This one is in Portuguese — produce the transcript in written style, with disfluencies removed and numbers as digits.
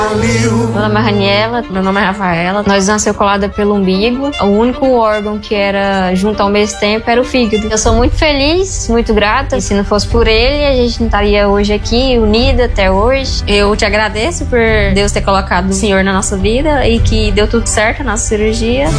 Meu nome é Raniela, meu nome é Rafaela. Nós nasceu colada pelo umbigo. O único órgão que era junto ao mesmo tempo era o fígado. Eu sou muito feliz, muito grata. E se não fosse por ele, a gente não estaria hoje aqui, unida até hoje. Eu te agradeço por Deus ter colocado o Senhor na nossa vida e que deu tudo certo na nossa cirurgia.